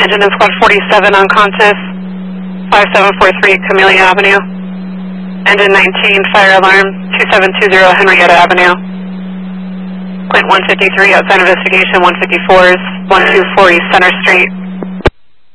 engine in squad 47 on Contis, 5743 Camellia Avenue. Engine 19, fire alarm, 2720 Henrietta Avenue. Quint 153, outside investigation, 154s, 1240 Center Street.